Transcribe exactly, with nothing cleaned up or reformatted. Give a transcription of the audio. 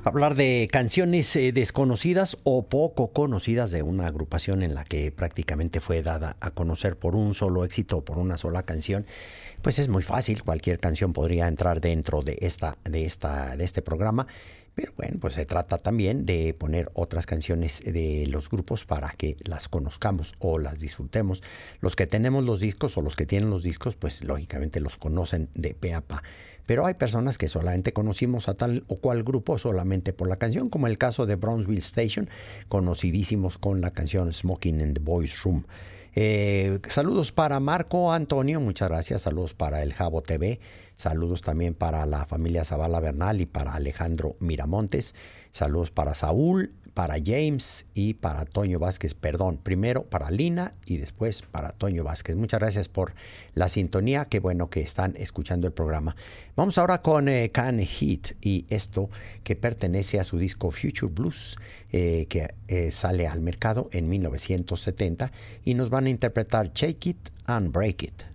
hablar de canciones eh, desconocidas o poco conocidas de una agrupación en la que prácticamente fue dada a conocer por un solo éxito o por una sola canción. Pues es muy fácil, cualquier canción podría entrar dentro de esta, de esta, de este programa. Pero bueno, pues se trata también de poner otras canciones de los grupos para que las conozcamos o las disfrutemos. Los que tenemos los discos o los que tienen los discos, pues lógicamente los conocen de pe a pa. Pero hay personas que solamente conocimos a tal o cual grupo solamente por la canción, como el caso de Brownsville Station, conocidísimos con la canción Smoking in the Boys Room. Eh, saludos para Marco Antonio, muchas gracias. Saludos para el Jabo T V. Saludos también para la familia Zavala Bernal y para Alejandro Miramontes. Saludos para Saúl, para James y para Toño Vázquez. Perdón, primero para Lina y después para Toño Vázquez. Muchas gracias por la sintonía. Qué bueno que están escuchando el programa. Vamos ahora con eh, Can Hit y esto que pertenece a su disco Future Blues, eh, que eh, sale al mercado en mil novecientos setenta y nos van a interpretar Shake It and Break It.